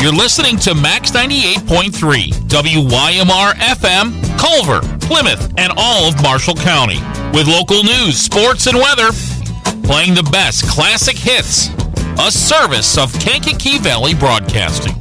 You're listening to Max 98.3, WYMR FM, Culver, Plymouth, and all of Marshall County. With local news, sports, and weather, playing the best classic hits. A service of Kankakee Valley Broadcasting.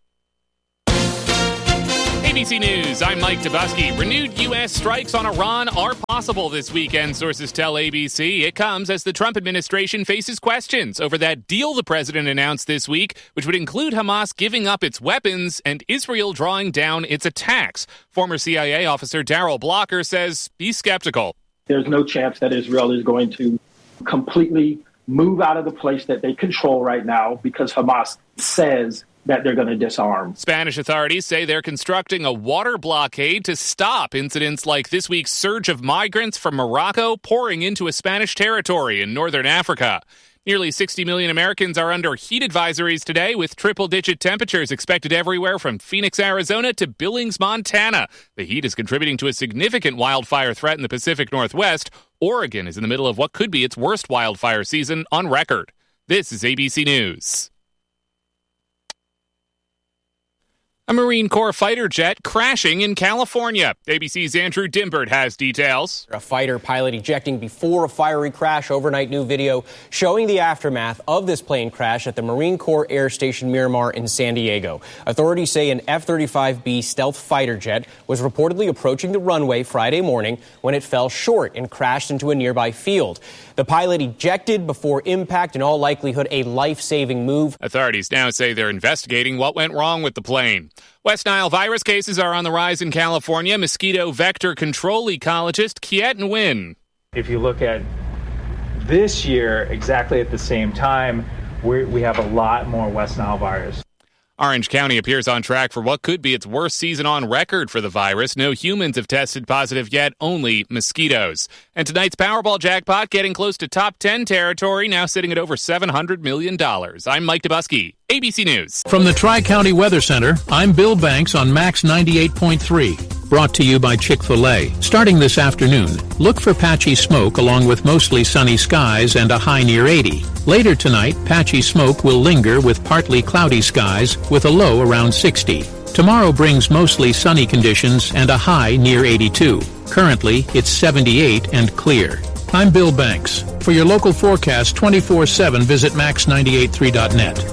ABC News, I'm Mike Tabusky. Renewed U.S. strikes on Iran are possible this weekend, sources tell ABC. It comes as the Trump administration faces questions over that deal the president announced this week, which would include Hamas giving up its weapons and Israel drawing down its attacks. Former CIA officer Darrell Blocker says he's skeptical. There's no chance that Israel is going to completely move out of the place that they control right now because Hamas says that they're going to disarm. Spanish authorities say they're constructing a water blockade to stop incidents like this week's surge of migrants from Morocco pouring into a Spanish territory in northern Africa. Nearly 60 million Americans are under heat advisories today, with triple-digit temperatures expected everywhere from Phoenix, Arizona to Billings, Montana. The heat is contributing to a significant wildfire threat in the Pacific Northwest. Oregon is in the middle of what could be its worst wildfire season on record. This is ABC News. A Marine Corps fighter jet crashing in California. ABC's Andrew Dimbert has details. A fighter pilot ejecting before a fiery crash. Overnight new video showing the aftermath of this plane crash at the Marine Corps Air Station Miramar in San Diego. Authorities say an F-35B stealth fighter jet was reportedly approaching the runway Friday morning when it fell short and crashed into a nearby field. The pilot ejected before impact, in all likelihood a life-saving move. Authorities now say they're investigating what went wrong with the plane. West Nile virus cases are on the rise in California. Mosquito vector control ecologist Kiet Nguyen. If you look at this year, exactly at the same time, we have a lot more West Nile virus. Orange County appears on track for what could be its worst season on record for the virus. No humans have tested positive yet, only mosquitoes. And tonight's Powerball jackpot getting close to top 10 territory, now sitting at over $700 million. I'm Mike Tabusky, ABC News. From the Tri-County Weather Center, I'm Bill Banks on Max 98.3. Brought to you by Chick-fil-A. Starting this afternoon, look for patchy smoke along with mostly sunny skies and a high near 80. Later tonight, patchy smoke will linger with partly cloudy skies with a low around 60. Tomorrow brings mostly sunny conditions and a high near 82. Currently, it's 78 and clear. I'm Bill Banks. For your local forecast 24/7, visit max983.net.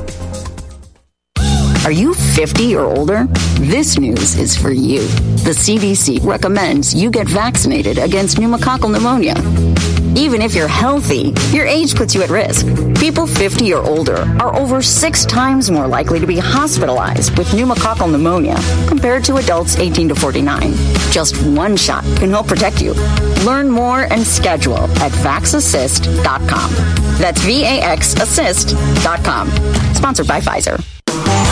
Are you 50 or older? This news is for you. The CDC recommends you get vaccinated against pneumococcal pneumonia. Even if you're healthy, your age puts you at risk. People 50 or older are over 6 times more likely to be hospitalized with pneumococcal pneumonia compared to adults 18 to 49. Just one shot can help protect you. Learn more and schedule at vaxassist.com. That's VAXassist.com. Sponsored by Pfizer.